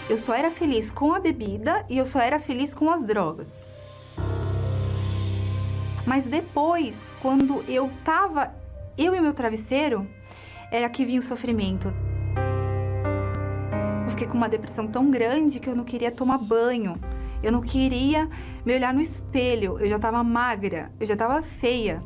Eu só era feliz com a bebida e eu só era feliz com as drogas. Mas depois, quando eu e o meu travesseiro, era que vinha o sofrimento. Eu fiquei com uma depressão tão grande que eu não queria tomar banho. Eu não queria me olhar no espelho. Eu já estava magra, eu já estava feia.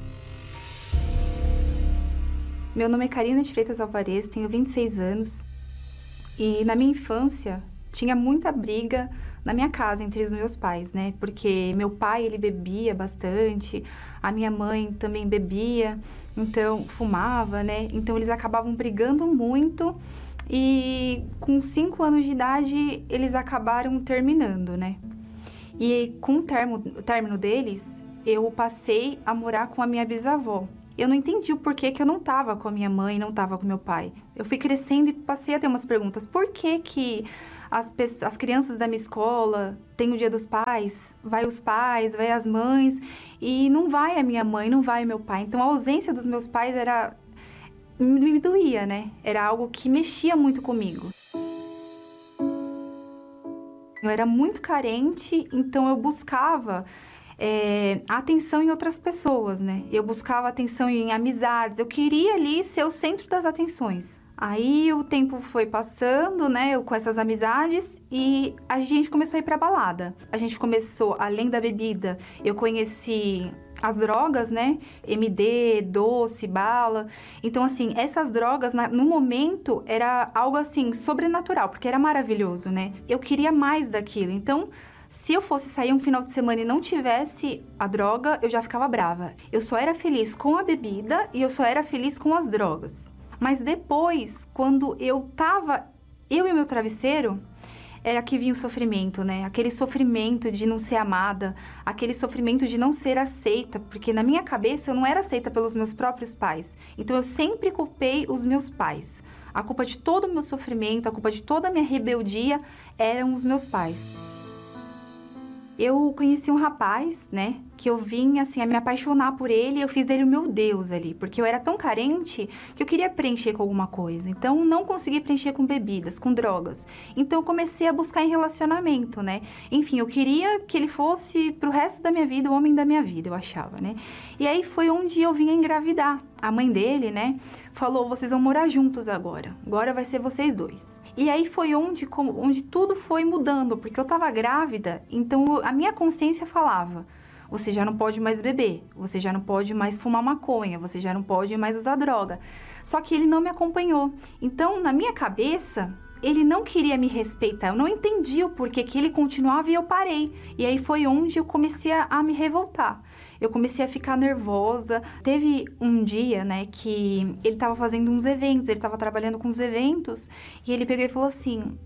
Meu nome é Karina de Freitas Alvarez, tenho 26 anos. E na minha infância, tinha muita briga na minha casa entre os meus pais, né? Porque meu pai, ele bebia bastante, a minha mãe também bebia, então fumava, né? Então eles acabavam brigando muito e com 5 anos de idade eles acabaram terminando, né? E com o término deles, eu passei a morar com a minha bisavó. Eu não entendi o porquê que eu não estava com a minha mãe, não estava com meu pai. Eu fui crescendo e passei a ter umas perguntas. Por que as crianças da minha escola têm o dia dos pais? Vai os pais, vai as mães, e não vai a minha mãe, não vai o meu pai. Então a ausência dos meus pais me doía, né? Era algo que mexia muito comigo. Eu era muito carente, então eu buscava atenção em outras pessoas, né? Eu buscava atenção em amizades, eu queria ali ser o centro das atenções. Aí o tempo foi passando, né, eu com essas amizades, e a gente começou a ir pra balada. A gente começou, além da bebida, eu conheci as drogas, né, MD, doce, bala. Então, assim, essas drogas, no momento, era algo, assim, sobrenatural, porque era maravilhoso, né? Eu queria mais daquilo, então... Se eu fosse sair um final de semana e não tivesse a droga, eu já ficava brava. Eu só era feliz com a bebida e eu só era feliz com as drogas. Mas depois, quando eu e o meu travesseiro, era que vinha o sofrimento, né? Aquele sofrimento de não ser amada, aquele sofrimento de não ser aceita, porque na minha cabeça eu não era aceita pelos meus próprios pais. Então eu sempre culpei os meus pais. A culpa de todo o meu sofrimento, a culpa de toda a minha rebeldia eram os meus pais. Eu conheci um rapaz, né, que eu vim, assim, a me apaixonar por ele, e eu fiz dele o meu Deus ali, porque eu era tão carente que eu queria preencher com alguma coisa, então não consegui preencher com bebidas, com drogas, então eu comecei a buscar em relacionamento, né, enfim, eu queria que ele fosse pro resto da minha vida, o homem da minha vida, eu achava, né, e aí foi onde eu vim a engravidar. A mãe dele, né, falou, vocês vão morar juntos agora vai ser vocês dois. E aí foi onde tudo foi mudando, porque eu tava grávida, então a minha consciência falava, você já não pode mais beber, você já não pode mais fumar maconha, você já não pode mais usar droga. Só que ele não me acompanhou. Então, na minha cabeça, ele não queria me respeitar, eu não entendia o porquê que ele continuava e eu parei. E aí foi onde eu comecei a me revoltar. Eu comecei a ficar nervosa. Teve um dia, né, que ele estava fazendo uns eventos, ele estava trabalhando com os eventos, e ele pegou e falou assim,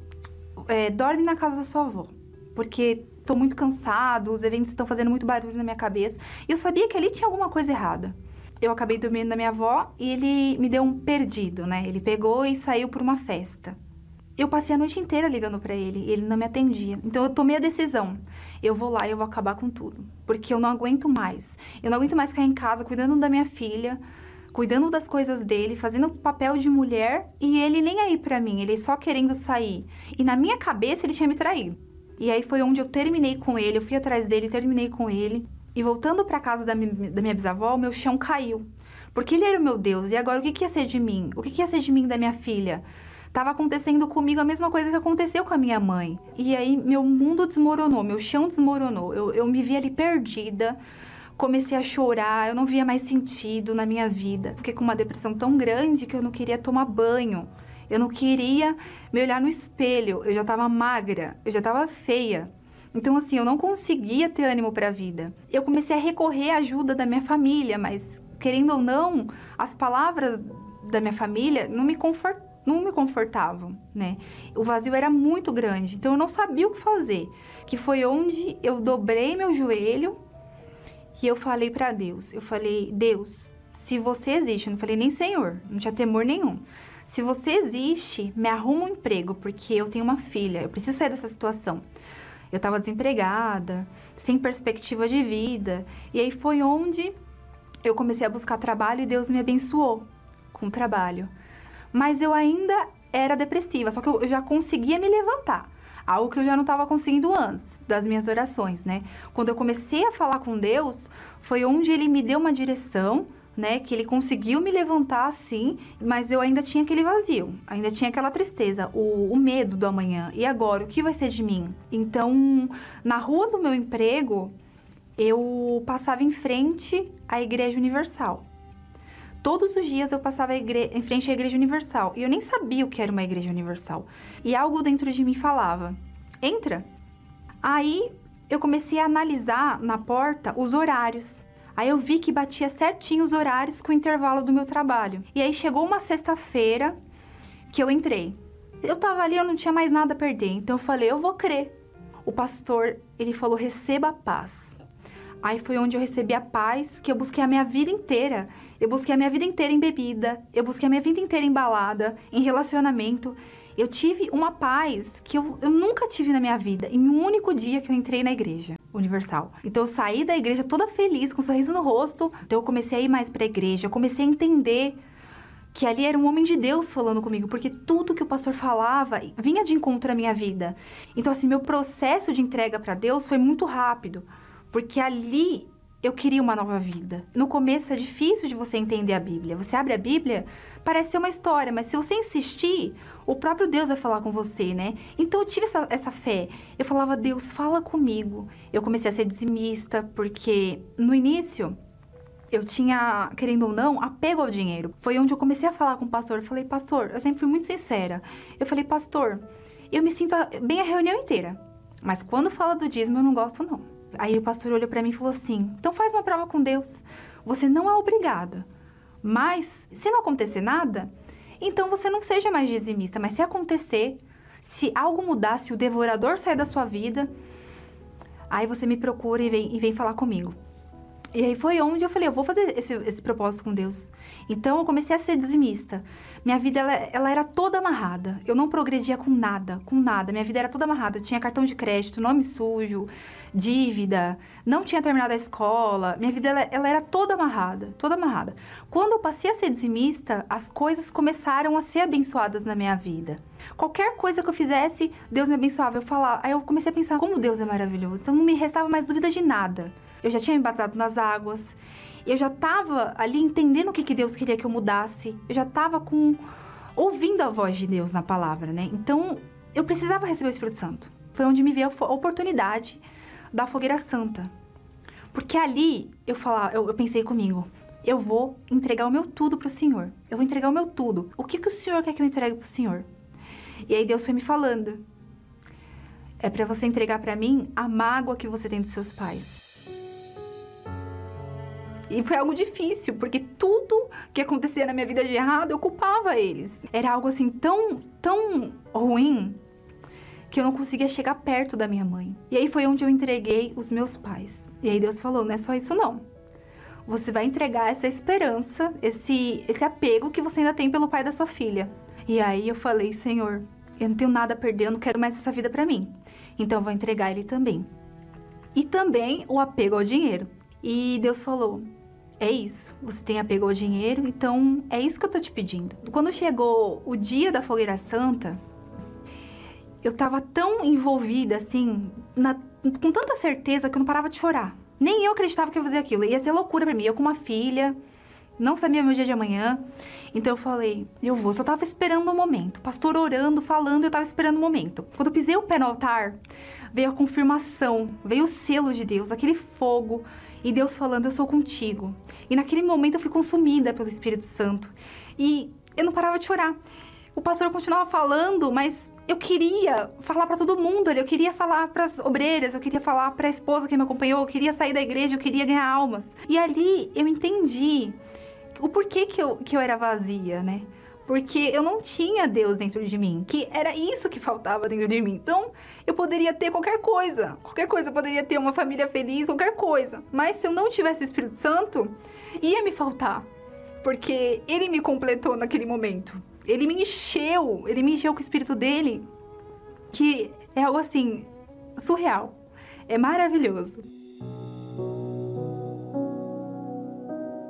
dorme na casa da sua avó, porque tô muito cansado, os eventos estão fazendo muito barulho na minha cabeça. E eu sabia que ali tinha alguma coisa errada. Eu acabei dormindo na minha avó e ele me deu um perdido, né, ele pegou e saiu para uma festa. Eu passei a noite inteira ligando pra ele e ele não me atendia. Então eu tomei a decisão. Eu vou lá e eu vou acabar com tudo. Porque eu não aguento mais. Eu não aguento mais ficar em casa cuidando da minha filha, cuidando das coisas dele, fazendo o papel de mulher e ele nem aí pra mim, ele só querendo sair. E na minha cabeça ele tinha me traído. E aí foi onde eu terminei com ele, eu fui atrás dele, terminei com ele. E voltando pra casa da minha bisavó, o meu chão caiu. Porque ele era o meu Deus. E agora o que ia ser de mim? O que ia ser de mim e da minha filha? Tava acontecendo comigo a mesma coisa que aconteceu com a minha mãe. E aí meu mundo desmoronou, meu chão desmoronou. Eu me vi ali perdida, comecei a chorar, eu não via mais sentido na minha vida. Fiquei com uma depressão tão grande que eu não queria tomar banho. Eu não queria me olhar no espelho, eu já tava magra, eu já tava feia. Então assim, eu não conseguia ter ânimo pra vida. Eu comecei a recorrer à ajuda da minha família, mas querendo ou não, as palavras da minha família não me confortavam, né? O vazio era muito grande, então eu não sabia o que fazer. Que foi onde eu dobrei meu joelho e eu falei pra Deus. Eu falei, Deus, se você existe, eu não falei nem Senhor, não tinha temor nenhum. Se você existe, me arruma um emprego, porque eu tenho uma filha, eu preciso sair dessa situação. Eu tava desempregada, sem perspectiva de vida, e aí foi onde eu comecei a buscar trabalho e Deus me abençoou com o trabalho. Mas eu ainda era depressiva, só que eu já conseguia me levantar. Algo que eu já não estava conseguindo antes das minhas orações, né? Quando eu comecei a falar com Deus, foi onde Ele me deu uma direção, né? Que Ele conseguiu me levantar, assim, mas eu ainda tinha aquele vazio, ainda tinha aquela tristeza, o medo do amanhã. E agora, o que vai ser de mim? Então, na rua do meu emprego, eu passava em frente à Igreja Universal. Todos os dias eu passava em frente à Igreja Universal. E eu nem sabia o que era uma Igreja Universal. E algo dentro de mim falava, entra. Aí eu comecei a analisar na porta os horários. Aí eu vi que batia certinho os horários com o intervalo do meu trabalho. E aí chegou uma sexta-feira que eu entrei. Eu tava ali, eu não tinha mais nada a perder. Então eu falei, eu vou crer. O pastor, ele falou, receba a paz. Aí foi onde eu recebi a paz que eu busquei a minha vida inteira. Eu busquei a minha vida inteira em bebida. Eu busquei a minha vida inteira em balada, em relacionamento. Eu tive uma paz que eu nunca tive na minha vida, em um único dia que eu entrei na Igreja Universal. Então eu saí da igreja toda feliz, com um sorriso no rosto. Então eu comecei a ir mais pra igreja, eu comecei a entender que ali era um homem de Deus falando comigo, porque tudo que o pastor falava vinha de encontro à minha vida. Então assim, meu processo de entrega pra Deus foi muito rápido. Porque ali eu queria uma nova vida. No começo é difícil de você entender a Bíblia. Você abre a Bíblia, parece ser uma história, mas se você insistir, o próprio Deus vai falar com você, né? Então eu tive essa fé. Eu falava, Deus, fala comigo. Eu comecei a ser dizimista, porque no início eu tinha, querendo ou não, apego ao dinheiro. Foi onde eu comecei a falar com o pastor. Eu falei, pastor, eu sempre fui muito sincera. Eu falei, pastor, eu me sinto bem a reunião inteira. Mas quando fala do dízimo, eu não gosto, não. Aí o pastor olhou pra mim e falou assim, então faz uma prova com Deus. Você não é obrigada. Mas, se não acontecer nada, então você não seja mais dizimista. Mas se acontecer, se algo mudar, se o devorador sair da sua vida, aí você me procura e vem falar comigo. E aí foi onde eu falei, eu vou fazer esse propósito com Deus. Então eu comecei a ser dizimista. Minha vida, ela era toda amarrada. Eu não progredia com nada, com nada. Minha vida era toda amarrada. Eu tinha cartão de crédito, nome sujo, dívida, não tinha terminado a escola. Minha vida, ela era toda amarrada, toda amarrada. Quando eu passei a ser dizimista, as coisas começaram a ser abençoadas na minha vida. Qualquer coisa que eu fizesse, Deus me abençoava. Aí eu comecei a pensar, como Deus é maravilhoso. Então não me restava mais dúvida de nada. Eu já tinha me batizado nas águas. Eu já estava ali entendendo o que Deus queria que eu mudasse. Eu já estava ouvindo a voz de Deus na palavra, né? Então, eu precisava receber o Espírito Santo. Foi onde me veio a oportunidade da Fogueira Santa. Porque ali, eu pensei comigo, eu vou entregar o meu tudo pro Senhor. Eu vou entregar o meu tudo. O que o Senhor quer que eu entregue pro Senhor? E aí Deus foi me falando. É para você entregar para mim a mágoa que você tem dos seus pais. E foi algo difícil, porque tudo que acontecia na minha vida de errado, eu culpava eles. Era algo assim tão ruim, que eu não conseguia chegar perto da minha mãe. E aí foi onde eu entreguei os meus pais. E aí Deus falou, não é só isso não. Você vai entregar essa esperança, esse apego que você ainda tem pelo pai da sua filha. E aí eu falei, Senhor, eu não tenho nada a perder, eu não quero mais essa vida pra mim. Então eu vou entregar ele também. E também o apego ao dinheiro. E Deus falou, é isso, você tem apego ao dinheiro, então é isso que eu tô te pedindo. Quando chegou o dia da Fogueira Santa, eu tava tão envolvida, assim, com tanta certeza que eu não parava de chorar. Nem eu acreditava que eu ia fazer aquilo, ia ser loucura pra mim. Eu com uma filha, não sabia meu dia de amanhã. Então eu falei, eu vou, só tava esperando um momento. O pastor orando, falando, eu tava esperando um momento. Quando eu pisei o pé no altar, veio a confirmação, veio o selo de Deus, aquele fogo. E Deus falando, eu sou contigo. E naquele momento eu fui consumida pelo Espírito Santo. E eu não parava de chorar. O pastor continuava falando, mas eu queria falar para todo mundo ali. Eu queria falar para as obreiras, eu queria falar para a esposa que me acompanhou, eu queria sair da igreja, eu queria ganhar almas. E ali eu entendi o porquê que eu era vazia, né? Porque eu não tinha Deus dentro de mim, que era isso que faltava dentro de mim. Então, eu poderia ter qualquer coisa, eu poderia ter uma família feliz, qualquer coisa. Mas se eu não tivesse o Espírito Santo, ia me faltar, porque Ele me completou naquele momento. Ele me encheu com o Espírito dele, que é algo assim, surreal, é maravilhoso.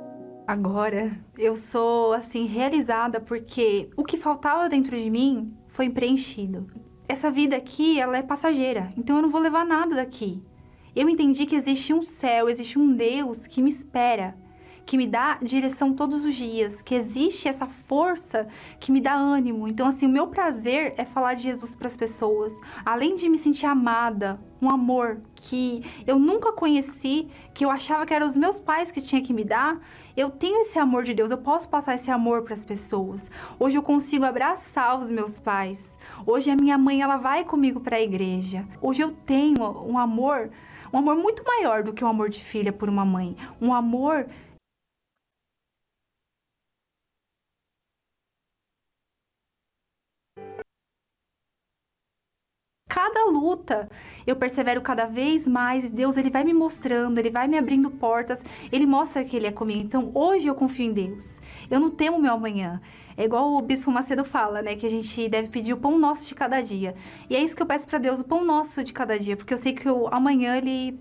Agora, eu sou, assim, realizada porque o que faltava dentro de mim foi preenchido. Essa vida aqui, ela é passageira, então eu não vou levar nada daqui. Eu entendi que existe um céu, existe um Deus que me espera, que me dá direção todos os dias, que existe essa força que me dá ânimo. Então, assim, o meu prazer é falar de Jesus para as pessoas. Além de me sentir amada, um amor que eu nunca conheci, que eu achava que eram os meus pais que tinham que me dar, eu tenho esse amor de Deus, eu posso passar esse amor para as pessoas. Hoje eu consigo abraçar os meus pais. Hoje a minha mãe, ela vai comigo para a igreja. Hoje eu tenho um amor muito maior do que o amor de filha por uma mãe. Um amor. Cada luta, eu persevero cada vez mais, e Deus, ele vai me mostrando, ele vai me abrindo portas, ele mostra que ele é comigo. Então, hoje eu confio em Deus. Eu não temo o meu amanhã. É igual o Bispo Macedo fala, né, que a gente deve pedir o pão nosso de cada dia. E é isso que eu peço para Deus, o pão nosso de cada dia, porque eu sei que o amanhã ele